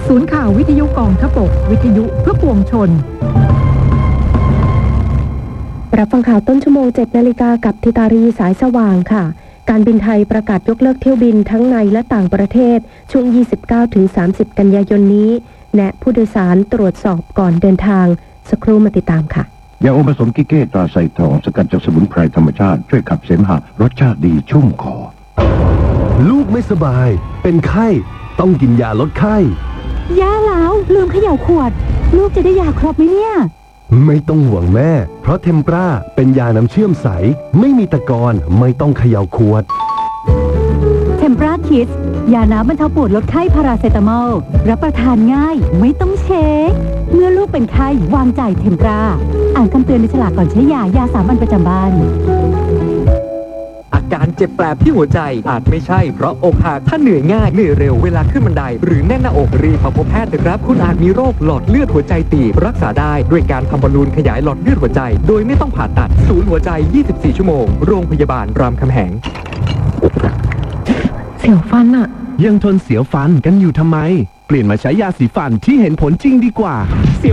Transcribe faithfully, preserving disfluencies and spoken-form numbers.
ศูนย์ข่าววิทยุกองทพบกวิทยุเพื่อปวงชนรับฟังข่าวต้นชั่วโมงเจ็ดนาฬิกากับธิตารีสายสว่างค่ะการบินไทยประกาศยกเลิกเที่ยวบินทั้งในและต่างประเทศช่วง ยี่สิบเก้าถึงสามสิบ กันยายนนี้แนะผู้โดยสารตรวจสอบก่อนเดินทางสักครู่มาติดตามค่ะยาอมผสมกิเก้ตราไซทองสกัดจากสมุนไพรธรรมชาติช่วยขับเสมหะรสชาติดีชุ่มคอลูกไม่สบายเป็นไข้ต้องกินยาลดไข้ยาแล้วลืมเขย่าขวดลูกจะได้ยาครบไหมเนี่ยไม่ต้องห่วงแม่เพราะเทมปราเป็นยาน้ำเชื่อมใสไม่มีตะกอนไม่ต้องเขย่าขวดเทมปราคิดยาน้ำบรรเทาปวดลดไข้พาราเซตามอลรับประทานง่ายไม่ต้องเช็คเมื่อลูกเป็นไข้วางใจเทมปราอ่านคำเตือนในฉลากก่อนใช้ยายาสามัญประจำบ้านอาการเจ็บแปลบที่หัวใจอาจไม่ใช่เพราะอกหักถ้าเหนื่อยง่ายเหนื่อยเร็วเวลาขึ้นบันไดหรือแน่นหน้าอกรีบมาพบแพทย์นะครับคุณอาจมีโรคหลอดเลือดหัวใจตีบรักษาได้ด้วยการทำบอลลูนขยายหลอดเลือดหัวใจโดยไม่ต้องผ่าตัดศูนย์หัวใจยี่สิบสี่ชั่วโมงโรงพยาบาลรามคำแหงเสียวฟันอะยังทนเสียวฟันกันอยู่ทำไมเปลี่ยนมาใช้ยาสีฟันที่เห็นผลจริงดีกว่า